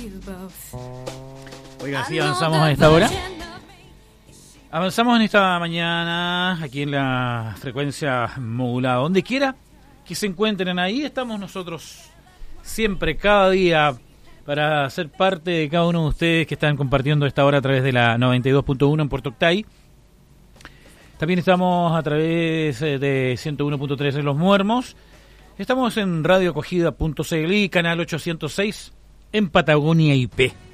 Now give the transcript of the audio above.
Oiga, sí, avanzamos a esta hora. Avanzamos en esta mañana aquí en la frecuencia modulada. Donde quiera que se encuentren ahí, estamos nosotros siempre, cada día, para ser parte de cada uno de ustedes que están compartiendo esta hora a través de la 92.1 en Puerto Octay. También estamos a través de 101.3 en Los Muermos. Estamos en radioacogida.cl y canal 806 en Patagonia IP.